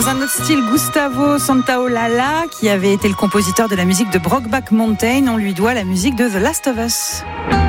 Dans un autre style, Gustavo Santaolalla, qui avait été le compositeur de la musique de Brokeback Mountain, on lui doit la musique de The Last of Us.